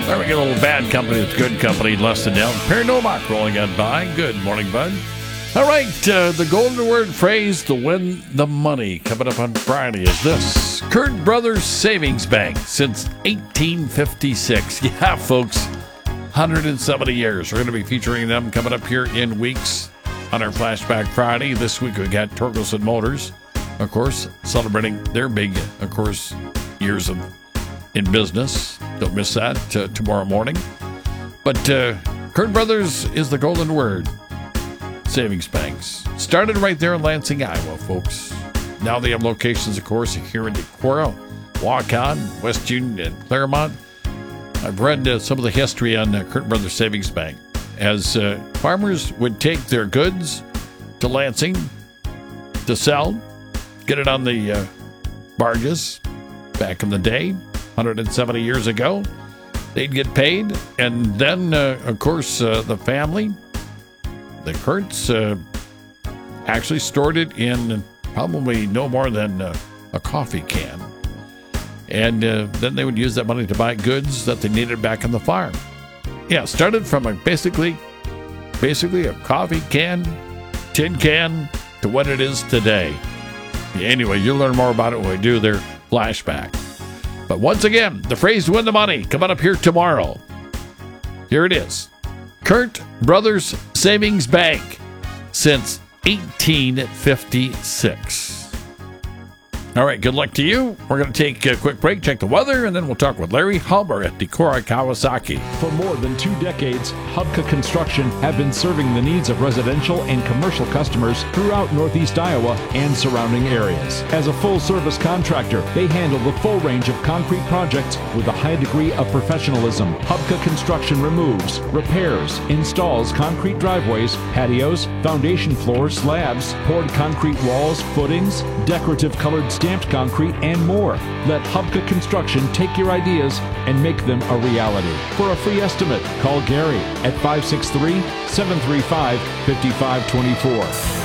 There we get a little bad company with good company, less than down. Perry Novak rolling on by. Good morning, bud. All right, the golden word phrase to win the money coming up on Friday is this. Kurt Brothers Savings Bank since 1856. Yeah, folks, 170 years. We're going to be featuring them coming up here in weeks on our Flashback Friday. This week we got Torkelson Motors, of course, celebrating their big, of course, years in business. Don't miss that tomorrow morning. But Kurt Brothers is the golden word. Savings banks. Started right there in Lansing, Iowa, folks. Now they have locations, of course, here in Decorah, Waukon, West Union, and Claremont. I've read some of the history on Kurt Brothers Savings Bank. As farmers would take their goods to Lansing to sell, get it on the barges back in the day, 170 years ago. They'd get paid, and then, of course, the family, the Kurtz, actually stored it in probably no more than a coffee can. And then they would use that money to buy goods that they needed back on the farm. Yeah, started from basically a coffee can, tin can, to what it is today. Anyway, you'll learn more about it when we do their flashback. But once again, the phrase to win the money coming up here tomorrow. Here it is. Kurt Brothers Savings Bank since 1856. All right, good luck to you. We're going to take a quick break, check the weather, and then we'll talk with Larry Halber at Decorah Kawasaki. For more than 2 decades, Hubka Construction have been serving the needs of residential and commercial customers throughout Northeast Iowa and surrounding areas. As a full-service contractor, they handle the full range of concrete projects with a high degree of professionalism. Hubka Construction removes, repairs, installs concrete driveways, patios, foundation floors, slabs, poured concrete walls, footings, decorative colored stamped concrete, and more. Let Hubka Construction take your ideas and make them a reality. For a free estimate, call Gary at 563-735-5524.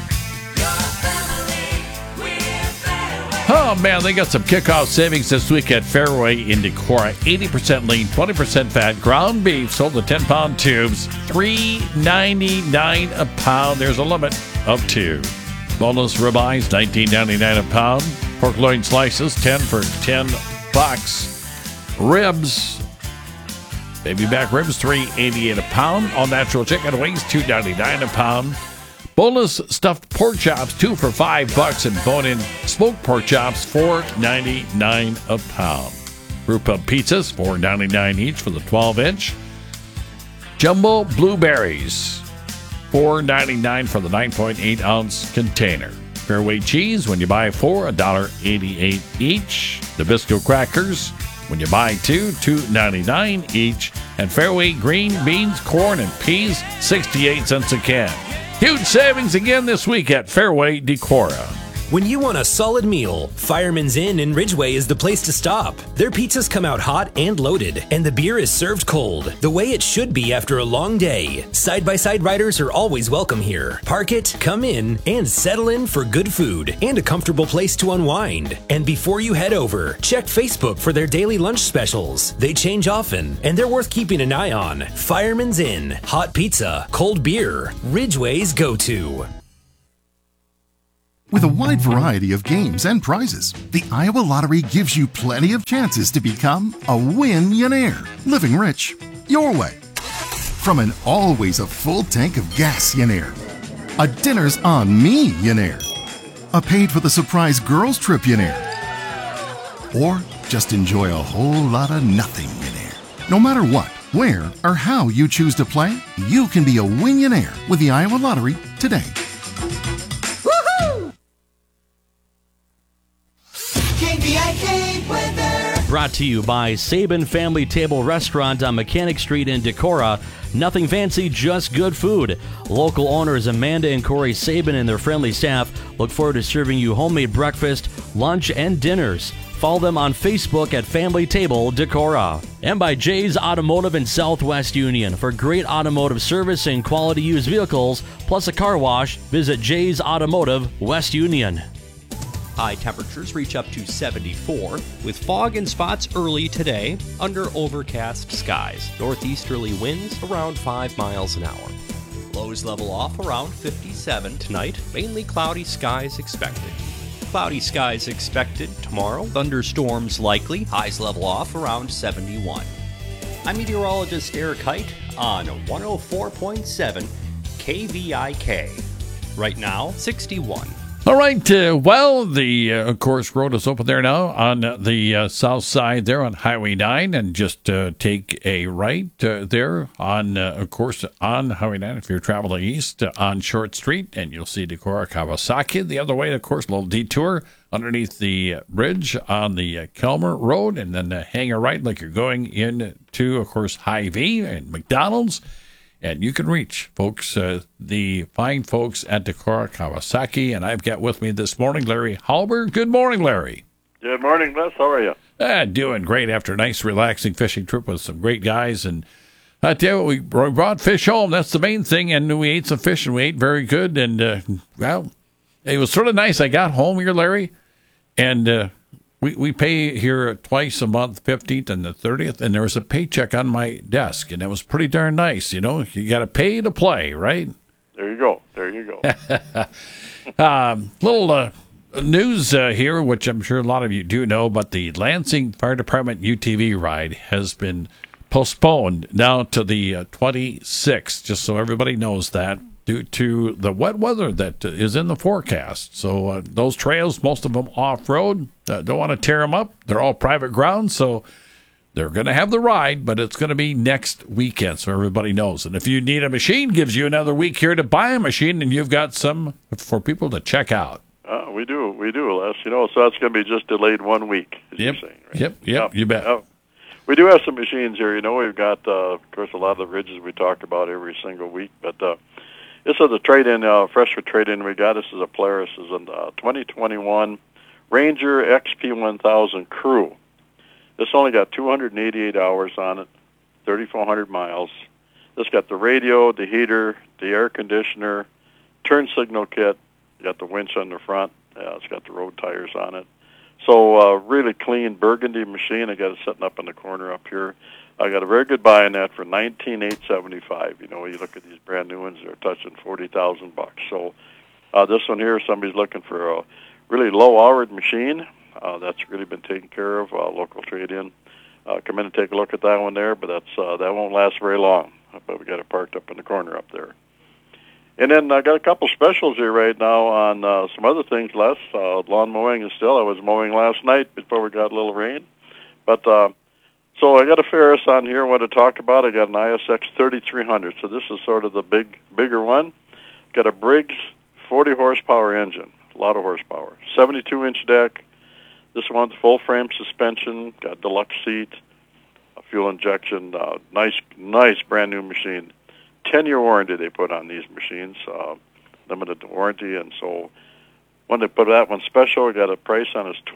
Oh, man, they got some kickoff savings this week at Fairway in Decorah. 80% lean, 20% fat, ground beef sold in 10-pound tubes, $3.99 a pound. There's a limit of 2. Boneless ribeyes, $19.99 a pound. Pork loin slices, 10 for $10. Ribs, baby back ribs, $3.88 a pound. All natural chicken wings, $2.99 a pound. Boneless stuffed pork chops, 2 for $5, and bone-in smoked pork chops, $4.99 a pound. Brew pub pizzas, $4.99 each for the 12-inch. Jumbo blueberries, $4.99 for the 9.8-ounce container. Fairway cheese, when you buy 4, $1.88 each. Nabisco crackers, when you buy 2, $2.99 each. And Fairway green beans, corn, and peas, 68 cents a can. Huge savings again this week at Fairway Decorah. When you want a solid meal, Fireman's Inn in Ridgeway is the place to stop. Their pizzas come out hot and loaded, and the beer is served cold, the way it should be after a long day. Side-by-side riders are always welcome here. Park it, come in, and settle in for good food and a comfortable place to unwind. And before you head over, check Facebook for their daily lunch specials. They change often, and they're worth keeping an eye on. Fireman's Inn, hot pizza, cold beer, Ridgeway's go-to. With a wide variety of games and prizes, the Iowa Lottery gives you plenty of chances to become a win-yonaire, living rich your way. From an always a full tank of gas-yonaire, a dinner's on me-yonaire, a paid for the surprise girls trip-yonaire, or just enjoy a whole lot of nothing-yonaire. No matter what, where, or how you choose to play, you can be a win-yonaire with the Iowa Lottery today. Brought to you by Sabin Family Table Restaurant on Mechanic Street in Decorah. Nothing fancy, just good food. Local owners Amanda and Corey Sabin and their friendly staff look forward to serving you homemade breakfast, lunch, and dinners. Follow them on Facebook at Family Table Decorah. And by Jay's Automotive in Southwest Union. For great automotive service and quality used vehicles, plus a car wash, visit Jay's Automotive, West Union. High temperatures reach up to 74, with fog and spots early today under overcast skies. Northeasterly winds around 5 miles an hour. Lows level off around 57 tonight. Mainly cloudy skies expected. Cloudy skies expected tomorrow. Thunderstorms likely. Highs level off around 71. I'm meteorologist Eric Height on 104.7 KVIK. Right now, 61. All right. Well, the, of course, road is open there now on the south side there on Highway 9. And just take a right there on, of course, on Highway 9 if you're traveling east on Short Street. And you'll see Decorah Kawasaki. The other way, of course, a little detour underneath the bridge on the Kelmer Road. And then hang a right like you're going into, of course, Hy-Vee and McDonald's. And you can reach, folks, the fine folks at Decorah Kawasaki. And I've got with me this morning Larry Halber. Good morning, Larry. Good morning, Les. How are you? Doing great after a nice, relaxing fishing trip with some great guys. And I tell you what, we brought fish home. That's the main thing. And we ate some fish, and we ate very good. And, well, it was sort of nice. I got home here, Larry, and we pay here twice a month, 15th and the 30th, and there was a paycheck on my desk, and it was pretty darn nice. You know, you got to pay to play, right? There you go. There you go. Little news here, which I'm sure a lot of you do know, but the Lansing Fire Department UTV ride has been postponed now to the 26th, just so everybody knows that, due to the wet weather that is in the forecast. So those trails, most of them off-road, don't want to tear them up. They're all private ground, so they're going to have the ride, but it's going to be next weekend, so everybody knows. And if you need a machine, gives you another week here to buy a machine, and you've got some for people to check out. We do, Les. You know, so that's going to be just delayed 1 week, as Yep, you're saying, right? Yep, you bet. We do have some machines here. You know, we've got, of course, a lot of the ridges we talk about every single week, but this is a trade-in, fresh trade-in we got. This is a Polaris. This is a 2021 Ranger XP1000 Crew. This only got 288 hours on it, 3,400 miles. This got the radio, the heater, the air conditioner, turn signal kit. You got the winch on the front. It's got the road tires on it. So really clean burgundy machine. I got it sitting up in the corner up here. I got a very good buy on that for $19,875. You know, you look at these brand new ones; they're touching $40,000. So this one here, somebody's looking for a really low-houred machine that's really been taken care of. Local trade-in. Come in and take a look at that one there, but that won't last very long. But we got it parked up in the corner up there. And then I got a couple specials here right now on some other things, Les. Lawn mowing is still. I was mowing last night before we got a little rain. But so I got a Ferris on here I want to talk about. I got an ISX 3300. So this is sort of the bigger one. Got a Briggs 40 horsepower engine. A lot of horsepower. 72-inch deck. This one's full frame suspension. Got deluxe seat. Fuel injection. Nice brand new machine. 10-year warranty they put on these machines, limited warranty, and so when they put that one special, we got a price on it's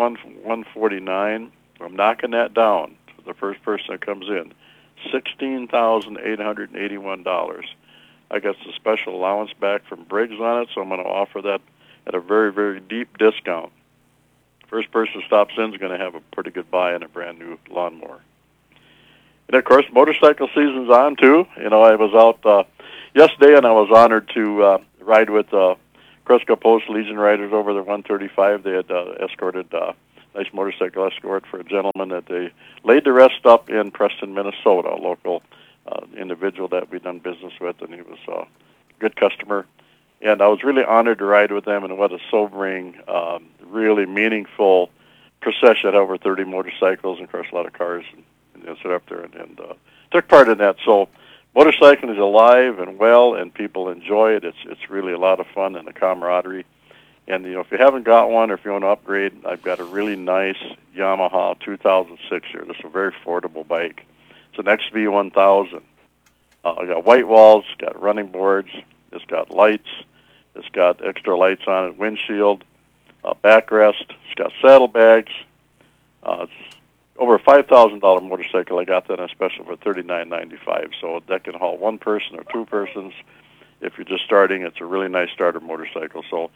$21,149. I'm knocking that down for the first person that comes in, $16,881. I got some special allowance back from Briggs on it, so I'm going to offer that at a very, very deep discount. First person who stops in is going to have a pretty good buy in a brand new lawnmower. And, of course, motorcycle season's on, too. You know, I was out yesterday, and I was honored to ride with Cresco Post Legion riders over the 135. They had escorted a nice motorcycle escort for a gentleman that they laid to rest up in Preston, Minnesota, a local individual that we'd done business with, and he was a good customer. And I was really honored to ride with them, and what a sobering, really meaningful procession. Had over 30 motorcycles and, of course, a lot of cars and sit up there and took part in that. So motorcycling is alive and well, and people enjoy it. It's really a lot of fun and a camaraderie. And, you know, if you haven't got one or if you want to upgrade, I've got a really nice Yamaha 2006 here. This is a very affordable bike. It's an XV1000. I got white walls, it's got running boards, it's got lights, it's got extra lights on it, windshield, backrest, it's got saddlebags. It's over a $5,000 motorcycle. I got that on a special for $39.95. So that can haul one person or two persons. If you're just starting, it's a really nice starter motorcycle. So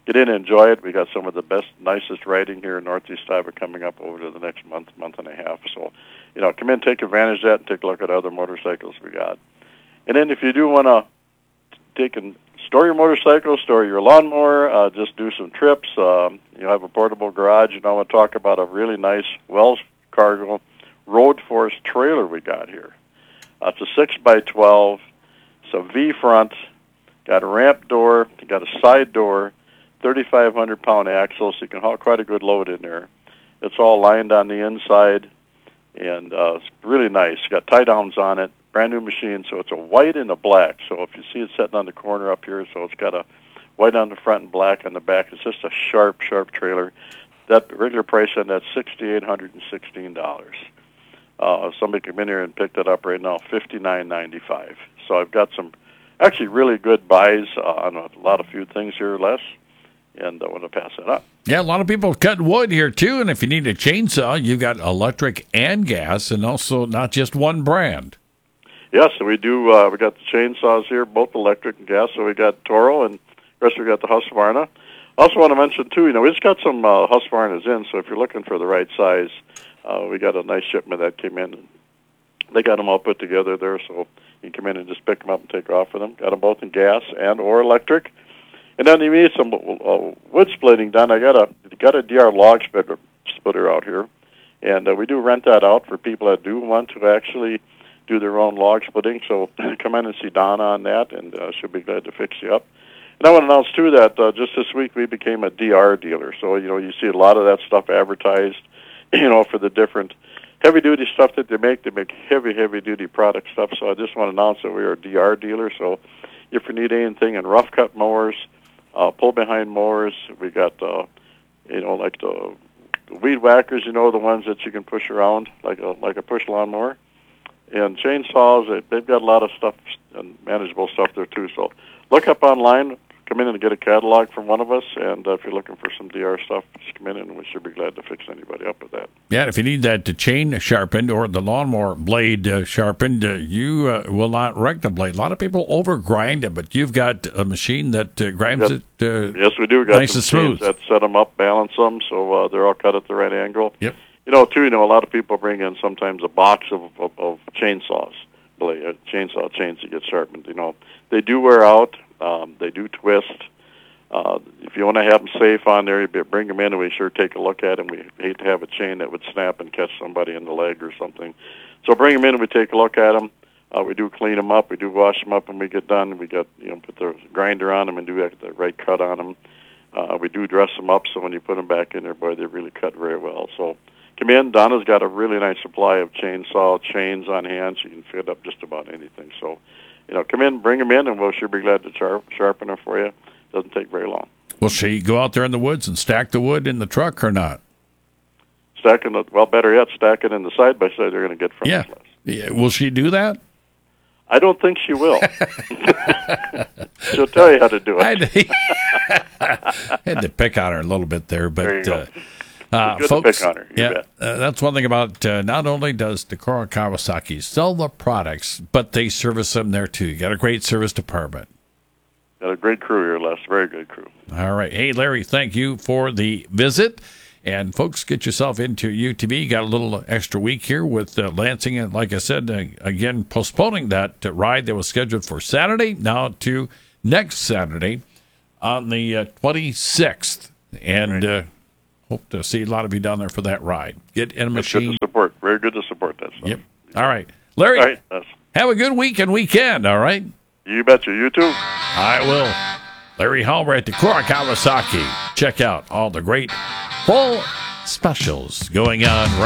get in and enjoy it. We got some of the best, nicest riding here in Northeast Iowa coming up over to the next month and a half. So, come in, take advantage of that, and take a look at other motorcycles we got. And then if you do want to take and store your motorcycle, store your lawnmower, just do some trips, you have a portable garage, I want to talk about a really nice Wells Cargo Road Force trailer we got here. It's a 6x12. It's a V-front, got a ramp door, got a side door, 3,500-pound axle, so you can haul quite a good load in there. It's all lined on the inside, and it's really nice. Got tie-downs on it, brand new machine, so it's a white and a black. So if you see it sitting on the corner up here, so it's got a white on the front and black on the back. It's just a sharp, sharp trailer. That regular price on that's $6,816. Somebody come in here and pick that up right now, $59.95. So I've got some actually really good buys on a lot of few things here, Les, and I want to pass that up. Yeah, a lot of people cut wood here, too, and if you need a chainsaw, you've got electric and gas, and also not just one brand. Yes, so we do. We got the chainsaws here, both electric and gas. So we got Toro, and of course we got the Husqvarna. I also want to mention too, we just got some Husqvarnas in. So if you're looking for the right size, we got a nice shipment that came in. And they got them all put together there, so you can come in and just pick them up and take off with them. Got them both in gas and or electric. And then you need some wood splitting done. I got a DR log splitter out here, and we do rent that out for people that do want to actually do their own log splitting. So come in and see Donna on that, and she'll be glad to fix you up. And I want to announce, too, that just this week we became a DR dealer. So, you see a lot of that stuff advertised, for the different heavy-duty stuff that they make. They make heavy-duty product stuff. So I just want to announce that we are a DR dealer. So if you need anything in rough-cut mowers, pull-behind mowers, we got, like the weed whackers, the ones that you can push around, like a push lawnmower. And chainsaws, they've got a lot of stuff and manageable stuff there, too. So look up online, come in and get a catalog from one of us, and if you're looking for some DR stuff, just come in and we should be glad to fix anybody up with that. Yeah, if you need that chain sharpened or the lawnmower blade sharpened, you will not wreck the blade. A lot of people over-grind it, but you've got a machine that grinds it yes, we do. We've got nice and smooth. That set them up, balance them, so they're all cut at the right angle. Yep. A lot of people bring in sometimes a box of chainsaws, chainsaw chains to get sharpened. They do wear out. They do twist. If you want to have them safe on there, you bring them in, and we sure take a look at them. We hate to have a chain that would snap and catch somebody in the leg or something. So bring them in, and we take a look at them. We do clean them up. We do wash them up when we get done. We got put the grinder on them and do the right cut on them. We do dress them up, so when you put them back in there, boy, they really cut very well. So come in. Donna's got a really nice supply of chainsaw chains on hand. She can fit up just about anything. So, come in, bring them in, and we'll sure be glad to sharpen them for you. Doesn't take very long. Will she go out there in the woods and stack the wood in the truck or not? Better yet, stack it in the side-by-side they're going to get from us. Yeah. Will she do that? I don't think she will. She'll tell you how to do it. I had to pick on her a little bit there, but... There you go. Folks, to pick on her, bet. That's one thing about not only does Decorah Kawasaki sell the products, but they service them there too. You got a great service department. Got a great crew here, Les. Very good crew. All right. Hey, Larry, thank you for the visit. And folks, get yourself into UTV. You got a little extra week here with Lansing. And like I said, again, postponing that ride that was scheduled for Saturday now to next Saturday on the 26th. And... right. Hope to see a lot of you down there for that ride. Get in a machine. Good to support. Very good to support that stuff. Yep. All right. Larry, all right. Have a good week and weekend, all right? You betcha. You too. I will. Larry Halmer at Decorah Kawasaki. Check out all the great fall specials going on right